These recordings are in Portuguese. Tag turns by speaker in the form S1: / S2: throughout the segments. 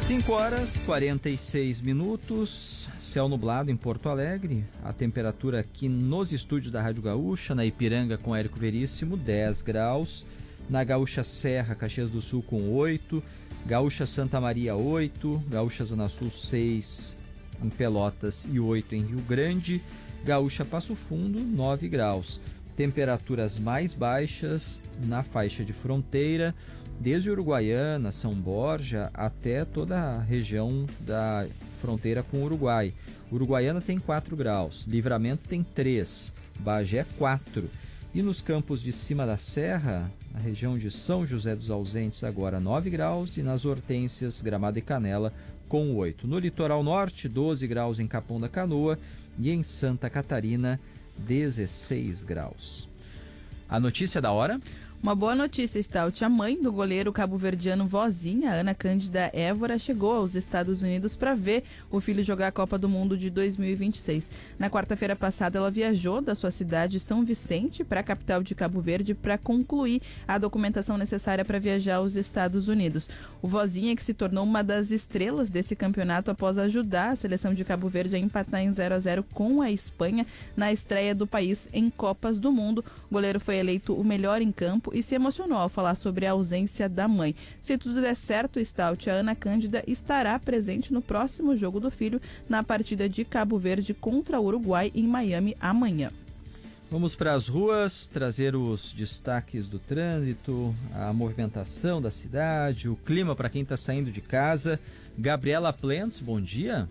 S1: 5h46, céu nublado em Porto Alegre, a temperatura aqui nos estúdios da Rádio Gaúcha, na Ipiranga com Érico Veríssimo, 10 graus, na Gaúcha Serra, Caxias do Sul com 8, Gaúcha Santa Maria 8, Gaúcha Zona Sul 6 em Pelotas e 8 em Rio Grande, Gaúcha Passo Fundo 9 graus, temperaturas mais baixas na faixa de fronteira, desde Uruguaiana, São Borja, até toda a região da fronteira com o Uruguai. Uruguaiana tem 4 graus, Livramento tem 3, Bagé 4. E nos campos de cima da serra, na região de São José dos Ausentes, agora 9 graus, e nas Hortênsias, Gramado e Canela, com 8. No litoral norte, 12 graus em Capão da Canoa e em Santa Catarina, 16 graus. A notícia da hora...
S2: Uma boa notícia, Stout. A mãe do goleiro cabo-verdiano Vozinha, Ana Cândida Évora, chegou aos Estados Unidos para ver o filho jogar a Copa do Mundo de 2026. Na quarta-feira passada, ela viajou da sua cidade, São Vicente, para a capital de Cabo Verde para concluir a documentação necessária para viajar aos Estados Unidos. O Vozinha, que se tornou uma das estrelas desse campeonato após ajudar a seleção de Cabo Verde a empatar em 0-0 com a Espanha na estreia do país em Copas do Mundo. O goleiro foi eleito o melhor em campo e se emocionou ao falar sobre a ausência da mãe. Se tudo der certo, Stout, a Ana Cândida estará presente no próximo jogo do filho na partida de Cabo Verde contra o Uruguai em Miami amanhã.
S1: Vamos para as ruas, trazer os destaques do trânsito, a movimentação da cidade, o clima para quem está saindo de casa. Gabriela Plentes, bom dia.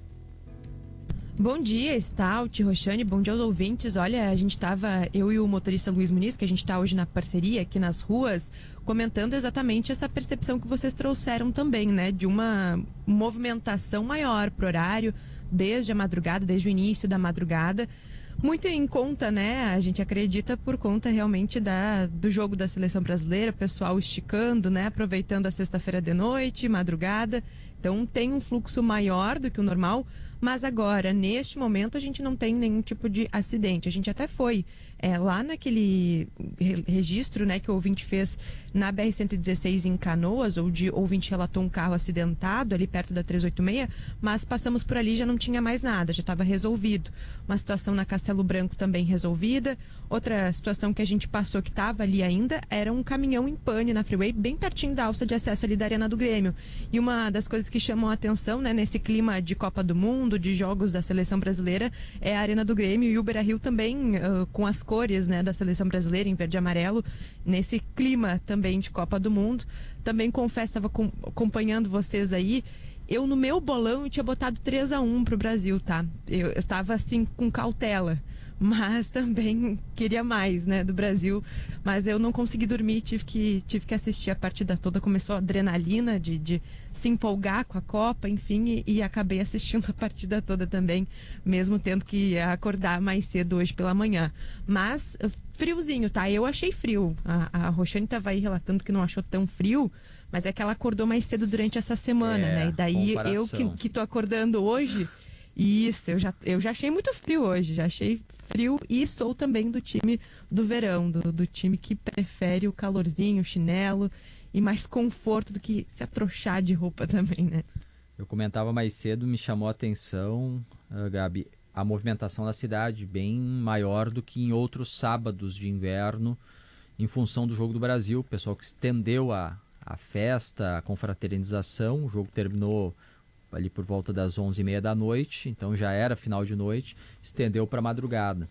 S3: Bom dia, Stout, Roxane, bom dia aos ouvintes. Olha, a gente estava, eu e o motorista Luiz Muniz, que a gente está hoje na parceria aqui nas ruas, comentando exatamente essa percepção que vocês trouxeram também, né? De uma movimentação maior pro horário, desde a madrugada, desde o início da madrugada. Muito em conta, né? A gente acredita por conta realmente do jogo da seleção brasileira, pessoal esticando, né? Aproveitando a sexta-feira de noite, madrugada. Então tem um fluxo maior do que o normal, mas agora, neste momento, a gente não tem nenhum tipo de acidente. A gente até foi lá naquele registro, né, que o ouvinte fez na BR-116 em Canoas, onde o ouvinte relatou um carro acidentado ali perto da 386, mas passamos por ali e já não tinha mais nada, já estava resolvido. Uma situação na Castelo Branco também resolvida. Outra situação que a gente passou que estava ali ainda era um caminhão em pane na freeway, bem pertinho da alça de acesso ali da Arena do Grêmio. E uma das coisas que chamam a atenção, né, nesse clima de Copa do Mundo, de jogos da seleção brasileira, é a Arena do Grêmio e o Beira-Rio também, com as cores, né, da seleção brasileira em verde e amarelo, nesse clima também de Copa do Mundo. Também confesso, estava acompanhando vocês aí, eu no meu bolão eu tinha botado 3-1 pro Brasil, tá? Eu tava assim com cautela, mas também queria mais, né, do Brasil, mas eu não consegui dormir, tive que assistir a partida toda, começou a adrenalina de se empolgar com a Copa, enfim, e acabei assistindo a partida toda também, mesmo tendo que acordar mais cedo hoje pela manhã. Mas friozinho, tá? Eu achei frio. A Roxane estava aí relatando que não achou tão frio, mas é que ela acordou mais cedo durante essa semana, né? E daí eu que tô acordando hoje, isso, eu já achei muito frio hoje, já achei frio e sou também do time do verão, do time que prefere o calorzinho, o chinelo e mais conforto do que se atrochar de roupa também, né?
S1: Eu comentava mais cedo, me chamou a atenção, Gabi, a movimentação da cidade bem maior do que em outros sábados de inverno, em função do Jogo do Brasil. O pessoal que estendeu a festa, a confraternização, o jogo terminou ali por volta das 11h30 da noite, então já era final de noite, estendeu para madrugada.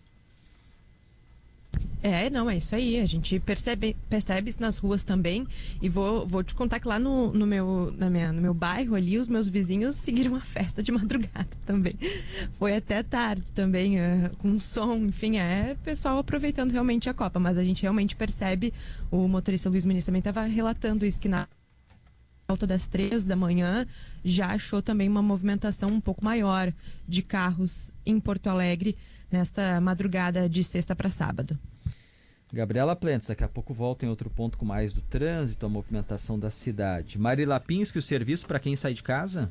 S3: Não, é isso aí, a gente percebe isso nas ruas também, e vou te contar que lá no meu bairro ali, os meus vizinhos seguiram a festa de madrugada também, foi até tarde também, com som, enfim, pessoal aproveitando realmente a Copa, mas a gente realmente percebe, o motorista Luiz Muniz também estava relatando isso, que na volta das 3 da manhã já achou também uma movimentação um pouco maior de carros em Porto Alegre nesta madrugada de sexta para sábado.
S1: Gabriela Plentes, daqui a pouco volta em outro ponto com mais do trânsito, a movimentação da cidade. Mari Lapinski, o serviço para quem sai de casa?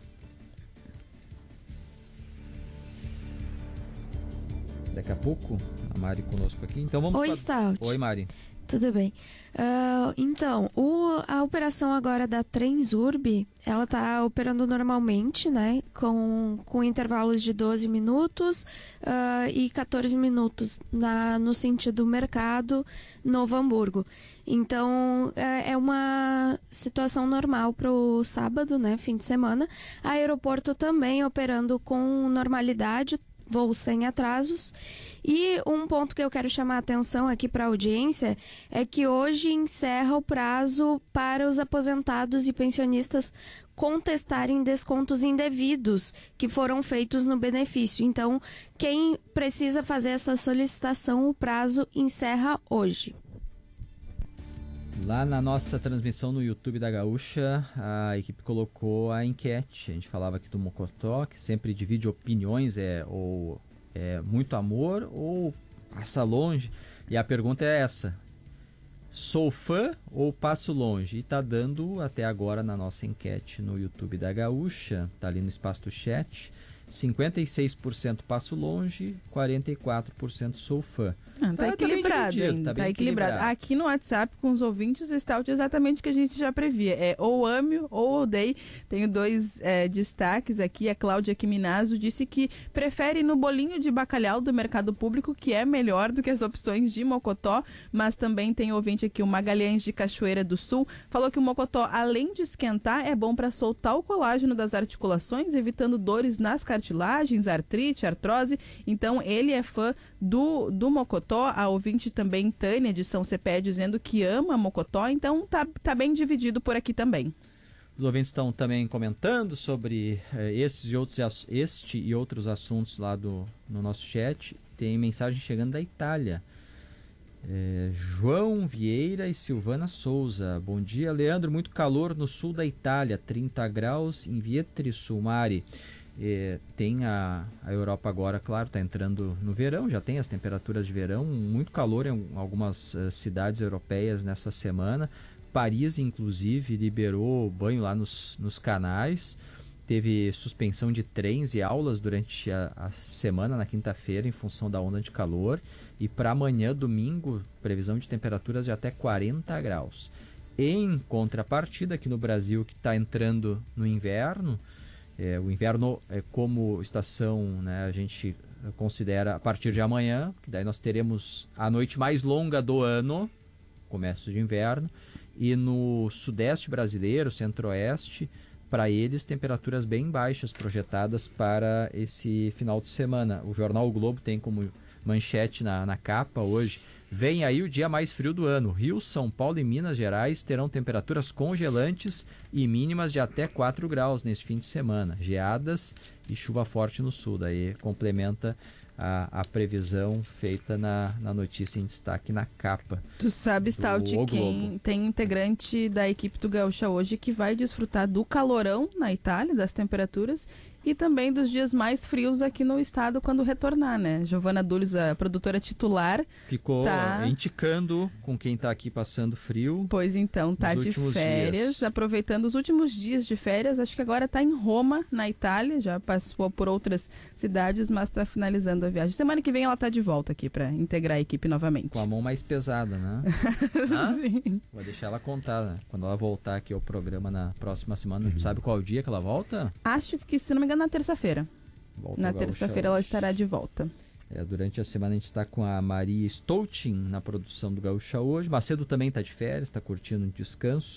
S1: Daqui a pouco, a Mari conosco aqui. Então vamos.
S4: Oi, Stout.
S1: Oi, Mari.
S4: Tudo bem. Então, a operação agora da Transurb, ela está operando normalmente, né? Com intervalos de 12 minutos e 14 minutos no sentido mercado Novo Hamburgo. Então, é uma situação normal para o sábado, né? Fim de semana. Aeroporto também operando com normalidade, voos sem atrasos. E um ponto que eu quero chamar a atenção aqui para a audiência é que hoje encerra o prazo para os aposentados e pensionistas contestarem descontos indevidos que foram feitos no benefício. Então, quem precisa fazer essa solicitação, o prazo encerra hoje.
S1: Lá na nossa transmissão no YouTube da Gaúcha, a equipe colocou a enquete. A gente falava aqui do Mocotó, que sempre divide opiniões, ou é muito amor ou passa longe. E a pergunta é essa: sou fã ou passo longe? E tá dando até agora na nossa enquete no YouTube da Gaúcha, tá ali no espaço do chat, 56% passo longe, 44% sou fã.
S2: Tá equilibrado, hein? Tá equilibrado. Aqui no WhatsApp, com os ouvintes, está exatamente o que a gente já previa. Ou ame ou odeie. Tenho dois destaques aqui. A Cláudia Quiminazo disse que prefere no bolinho de bacalhau do mercado público, que é melhor do que as opções de Mocotó. Mas também tem ouvinte aqui, o Magalhães de Cachoeira do Sul, falou que o Mocotó, além de esquentar, é bom para soltar o colágeno das articulações, evitando dores nas cartilagens, artrite, artrose. Então, ele é fã do Mocotó. A ouvinte também, Tânia, de São Cepé, dizendo que ama Mocotó. Então, tá bem dividido por aqui também.
S1: Os ouvintes estão também comentando sobre este e outros assuntos lá no nosso chat. Tem mensagem chegando da Itália. João Vieira e Silvana Souza. Bom dia, Leandro. Muito calor no sul da Itália, 30 graus em Vietri Sulmari. Tem a Europa agora, claro, está entrando no verão, já tem as temperaturas de verão, muito calor em algumas cidades europeias nessa semana. Paris, inclusive, liberou banho lá nos canais. Teve suspensão de trens e aulas durante a semana, na quinta-feira, em função da onda de calor. E para amanhã, domingo, previsão de temperaturas de até 40 graus. Em contrapartida, aqui no Brasil, que está entrando no inverno, o inverno como estação, né, a gente considera a partir de amanhã, que daí nós teremos a noite mais longa do ano, começo de inverno, e no sudeste brasileiro, centro-oeste, para eles temperaturas bem baixas projetadas para esse final de semana. O jornal O Globo tem como manchete na capa hoje: vem aí o dia mais frio do ano. Rio, São Paulo e Minas Gerais terão temperaturas congelantes e mínimas de até 4 graus nesse fim de semana. Geadas e chuva forte no sul. Daí complementa a previsão feita na notícia em destaque na capa.
S2: Tu sabe, Stout, quem tem integrante da equipe do Gaúcha hoje que vai desfrutar do calorão na Itália, das temperaturas, e também dos dias mais frios aqui no estado quando retornar, né? Giovana Dulles, a produtora titular,
S1: ficou indicando com quem está aqui passando frio.
S2: Pois então, tá de férias, aproveitando os últimos dias de férias. Acho que agora está em Roma, na Itália, já passou por outras cidades, mas está finalizando a viagem. Semana que vem ela está de volta aqui para integrar a equipe novamente.
S1: Com a mão mais pesada, né?
S2: Sim.
S1: Vou deixar ela contar, né? Quando ela voltar aqui ao programa na próxima semana. Sabe qual dia que ela volta?
S2: Acho que, se não me engano, na terça-feira. Na terça-feira ela estará de volta.
S1: Durante a semana a gente está com a Maria Stoutin na produção do Gaúcha hoje. Macedo também está de férias, está curtindo um descanso.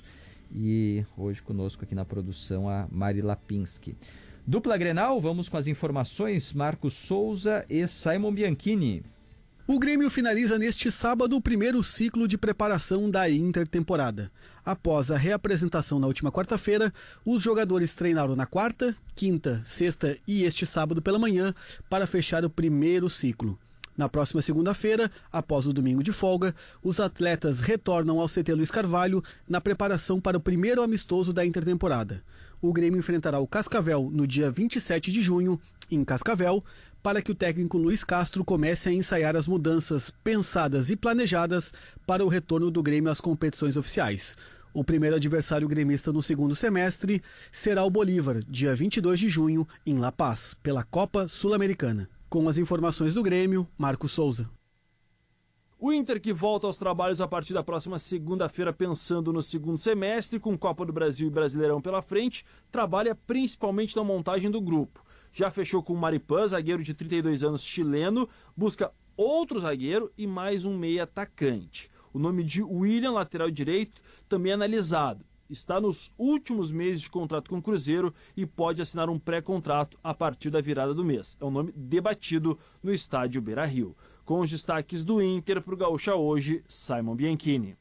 S1: E hoje conosco aqui na produção a Mari Lapinski. Dupla Grenal, vamos com as informações. Marcos Souza e Simon Bianchini.
S5: O Grêmio finaliza neste sábado o primeiro ciclo de preparação da intertemporada. Após a reapresentação na última quarta-feira, os jogadores treinaram na quarta, quinta, sexta e este sábado pela manhã para fechar o primeiro ciclo. Na próxima segunda-feira, após o domingo de folga, os atletas retornam ao CT Luiz Carvalho na preparação para o primeiro amistoso da intertemporada. O Grêmio enfrentará o Cascavel no dia 27 de junho, em Cascavel, para que o técnico Luiz Castro comece a ensaiar as mudanças pensadas e planejadas para o retorno do Grêmio às competições oficiais. O primeiro adversário gremista no segundo semestre será o Bolívar, dia 22 de junho, em La Paz, pela Copa Sul-Americana. Com as informações do Grêmio, Marcos Souza.
S6: O Inter, que volta aos trabalhos a partir da próxima segunda-feira, pensando no segundo semestre, com Copa do Brasil e Brasileirão pela frente, trabalha principalmente na montagem do grupo. Já fechou com o Maripán, zagueiro de 32 anos chileno, busca outro zagueiro e mais um meia atacante. O nome de William, lateral direito, também é analisado. Está nos últimos meses de contrato com o Cruzeiro e pode assinar um pré-contrato a partir da virada do mês. É um nome debatido no estádio Beira-Rio. Com os destaques do Inter para o Gaúcha Hoje, Simon Bianchini.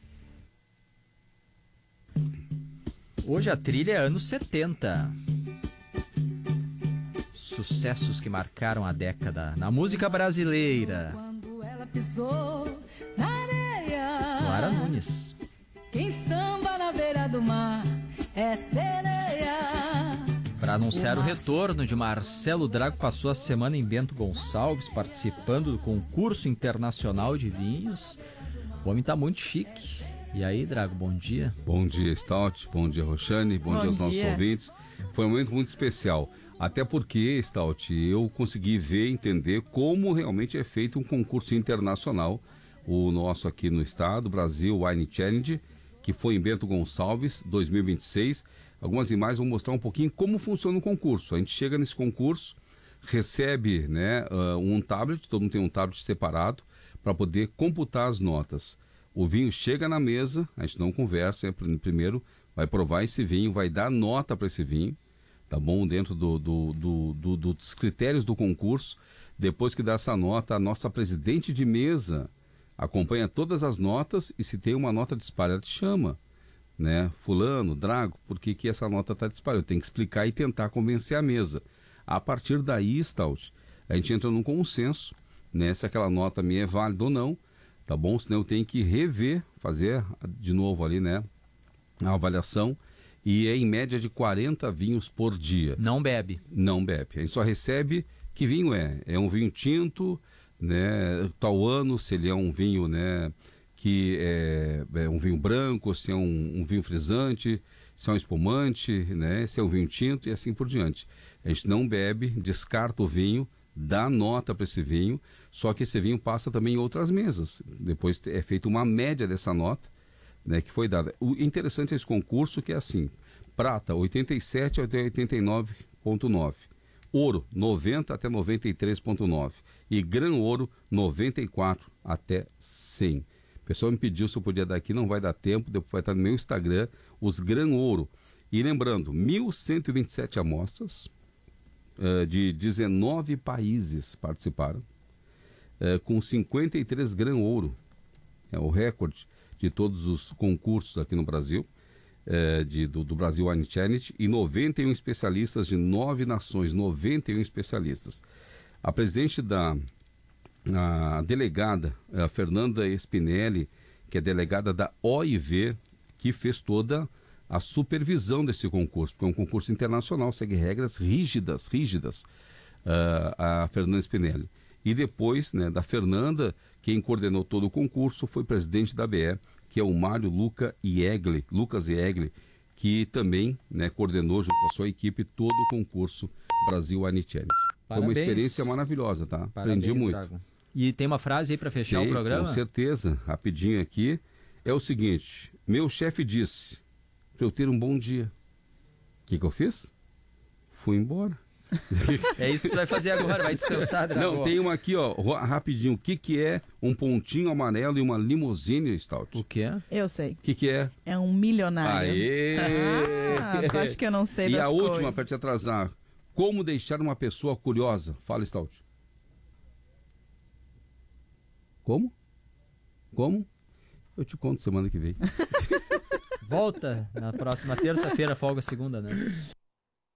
S1: Hoje a trilha é anos 70. Sucessos que marcaram a década na música brasileira.
S7: Quando ela pisou na areia,
S1: Clara Nunes.
S7: quem samba na beira do mar é sereia.
S1: Para anunciar o retorno de Marcelo Drago, passou a semana em Bento Gonçalves, participando do concurso internacional de vinhos. O homem tá muito chique. E aí, Drago, bom dia.
S8: Bom dia, Stout. Bom dia, Roxane. Bom dia aos nossos ouvintes. Foi um momento muito especial. Até porque, Stout, eu consegui ver e entender como realmente é feito um concurso internacional. O nosso aqui no estado, Brasil Wine Challenge, que foi em Bento Gonçalves, 2026. Algumas imagens vão mostrar um pouquinho como funciona o concurso. A gente chega nesse concurso, recebe um tablet, todo mundo tem um tablet separado, para poder computar as notas. O vinho chega na mesa, a gente não conversa, primeiro vai provar esse vinho, vai dar nota para esse vinho, tá bom? Dentro dos critérios do concurso. Depois que dá essa nota, a nossa presidente de mesa acompanha todas as notas e se tem uma nota dispara, ela te chama. Né? Fulano, Drago, por que essa nota está disparada? Eu tenho que explicar e tentar convencer a mesa. A partir daí, Stout, a gente entra num consenso, né? Se aquela nota minha é válida ou não, tá bom? Senão eu tenho que rever, fazer de novo ali, né? A avaliação, e é em média de 40 vinhos por dia.
S1: Não bebe.
S8: Não bebe. A gente só recebe que vinho é. É um vinho tinto, né? Tal ano, se ele é um vinho, né? Que é um vinho branco, se é um vinho frisante, se é um espumante, né? Se é um vinho tinto e assim por diante. A gente não bebe, descarta o vinho, dá nota para esse vinho, só que esse vinho passa também em outras mesas. Depois é feita uma média dessa nota, né, que foi dada. O interessante é esse concurso que é assim: prata 87 até 89,9, ouro 90 até 93,9 e grã ouro 94 até 100. O pessoal me pediu se eu podia dar aqui, não vai dar tempo, depois vai estar no meu Instagram, os grã ouro. E lembrando, 1.127 amostras de 19 países participaram, com 53 grã ouro. É o recorde de todos os concursos aqui no Brasil, do Brasil Wine Challenge, e 91 especialistas de 9 nações, 91 especialistas. A presidente a delegada, a Fernanda Spinelli, que é delegada da OIV, que fez toda a supervisão desse concurso, porque é um concurso internacional, segue regras rígidas, a Fernanda Spinelli. E depois, né, da Fernanda, quem coordenou todo o concurso foi o presidente da BE, que é o Mário Lucas Iegli, que também, né, coordenou junto com a sua equipe todo o concurso Brasil Wine Challenge. Foi uma experiência maravilhosa, tá?
S1: Parabéns,
S8: aprendi muito.
S1: Drago. E tem uma frase aí para fechar o programa?
S8: Com certeza, rapidinho aqui. É o seguinte: meu chefe disse para eu ter um bom dia. O que eu fiz? Fui embora.
S1: É isso que tu vai fazer agora, vai descansar, Drago.
S8: Não, tem uma aqui, ó, rapidinho. O que é um pontinho amarelo e uma limusine, Stout?
S1: O que é?
S2: Eu sei.
S8: O que é?
S2: É um milionário.
S8: Aê!
S2: Tu acha que eu não sei
S8: e
S2: das
S8: a
S2: coisas.
S8: última, para te atrasar. Como deixar uma pessoa curiosa? Fala, Stout. Como? Eu te conto semana que vem.
S1: Volta na próxima terça-feira, folga segunda, né?